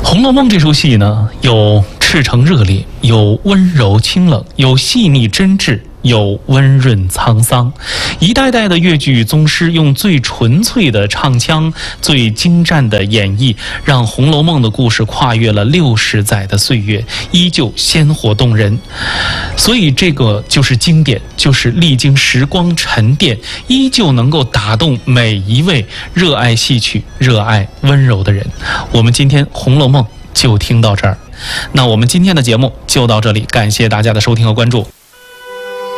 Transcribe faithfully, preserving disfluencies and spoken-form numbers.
红楼梦》这出戏呢，有赤诚热烈，有温柔清冷，有细腻真挚，有温润沧桑。一代代的粤剧宗师用最纯粹的唱腔、最精湛的演绎，让《红楼梦》的故事跨越了六十载的岁月，依旧鲜活动人。所以这个就是经典，就是历经时光沉淀，依旧能够打动每一位热爱戏曲、热爱温柔的人。我们今天《红楼梦》就听到这儿，那我们今天的节目就到这里，感谢大家的收听和关注。